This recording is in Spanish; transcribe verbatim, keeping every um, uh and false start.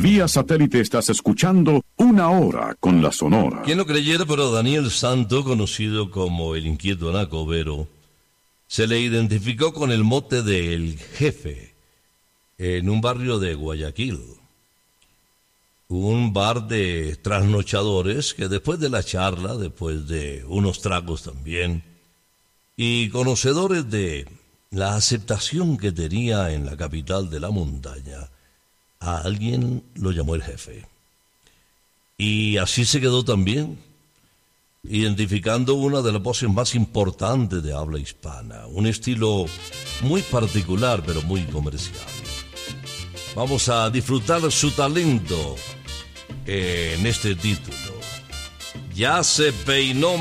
Vía satélite estás escuchando Una Hora con la Sonora. Quien lo creyera, pero Daniel Santo, conocido como el inquieto Anacobero, se le identificó con el mote de El Jefe en un barrio de Guayaquil. Un bar de trasnochadores que después de la charla, después de unos tragos también, y conocedores de la aceptación que tenía en la capital de la montaña, a alguien lo llamó El Jefe. Y así se quedó también, identificando una de las voces más importantes de habla hispana, un estilo muy particular pero muy comercial. Vamos a disfrutar su talento en este título. Ya se peinó